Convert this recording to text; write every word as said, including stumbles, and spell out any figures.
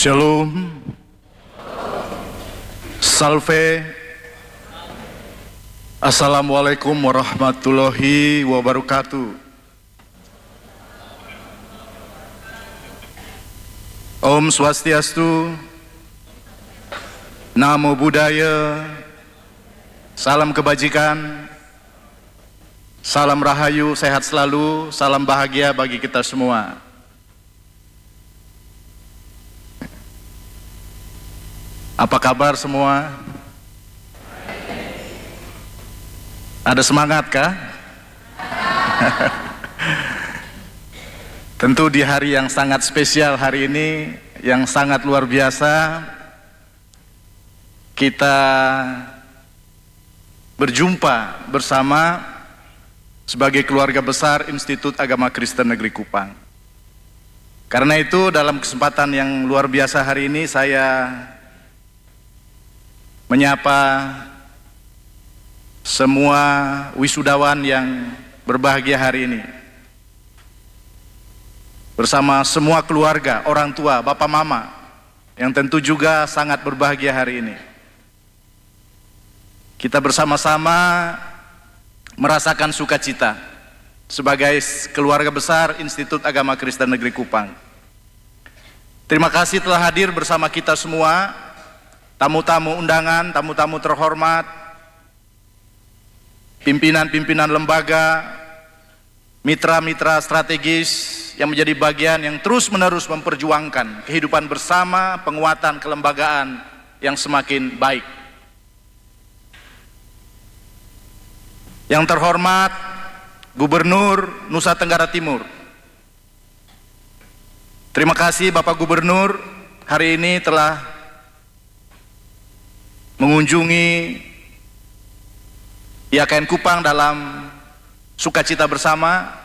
Shalom, Salve, Assalamualaikum warahmatullahi wabarakatuh. Om Swastiastu, Namo Buddhaya, salam kebajikan, salam rahayu, sehat selalu, salam bahagia bagi kita semua. Apa kabar semua? Ada semangat kah? Tentu di hari yang sangat spesial hari ini, yang sangat luar biasa, kita berjumpa bersama sebagai keluarga besar Institut Agama Kristen Negeri Kupang. Karena itu dalam kesempatan yang luar biasa hari ini saya menyapa semua wisudawan yang berbahagia hari ini bersama semua keluarga, orang tua, bapak mama yang tentu juga sangat berbahagia hari ini. Kita bersama-sama merasakan sukacita sebagai keluarga besar Institut Agama Kristen Negeri Kupang. Terima kasih telah hadir bersama kita semua, tamu-tamu undangan, tamu-tamu terhormat, pimpinan-pimpinan lembaga, mitra-mitra strategis yang menjadi bagian yang terus-menerus memperjuangkan kehidupan bersama, penguatan kelembagaan yang semakin baik. Yang terhormat Gubernur Nusa Tenggara Timur, terima kasih Bapak Gubernur hari ini telah mengunjungi I A K N Kupang dalam sukacita bersama.